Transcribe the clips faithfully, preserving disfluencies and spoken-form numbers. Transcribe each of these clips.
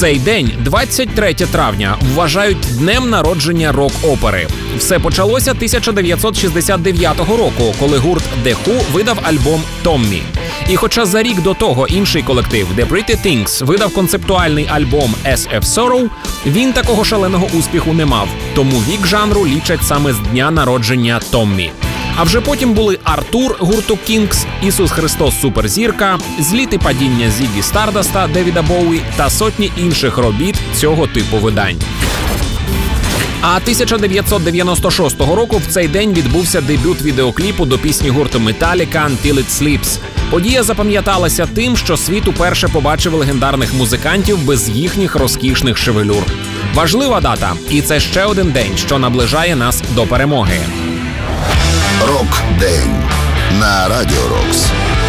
Цей день, двадцять третє травня, вважають днем народження рок-опери. Все почалося тисяча дев'ятсот шістдесят дев'ятого року, коли гурт The Who видав альбом «Томмі». І хоча за рік до того інший колектив The Pretty Things видав концептуальний альбом «As of Sorrow», він такого шаленого успіху не мав. Тому вік жанру лічать саме з дня народження Томмі. А вже потім були Артур гурту Кінгс, Ісус Христос Суперзірка, Зліт і падіння Зіггі Стардаста Девіда Боуі та сотні інших робіт цього типу видань. А тисяча дев'ятсот дев'яносто шостого року в цей день відбувся дебют відеокліпу до пісні гурту Metallica «Until It Sleeps». Подія запам'яталася тим, що світ уперше побачив легендарних музикантів без їхніх розкішних шевелюр. Важлива дата, і це ще один день, що наближає нас до перемоги. Рок-день на Радіо Рокс.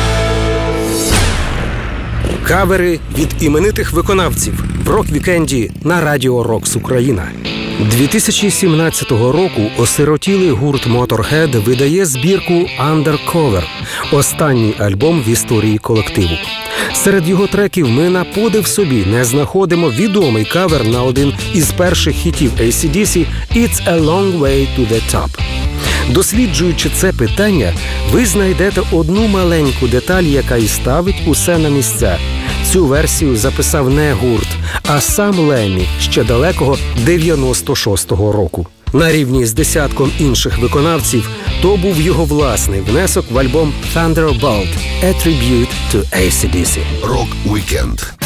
Кавери від іменитих виконавців в рок-вікенді на Радіо Рокс Україна. дві тисячі сімнадцятого року осиротілий гурт Motorhead видає збірку Undercover – останній альбом в історії колективу. Серед його треків ми на подив собі не знаходимо відомий кавер на один із перших хітів ей сі ді сі «It's a long way to the top». Досліджуючи це питання, ви знайдете одну маленьку деталь, яка і ставить усе на місця. Цю версію записав не гурт, а сам Леммі ще далекого дев'яносто шостого року. На рівні з десятком інших виконавців, то був його власний внесок в альбом Thunderbolt – A Tribute to ей сі ді сі. Рок-вікенд.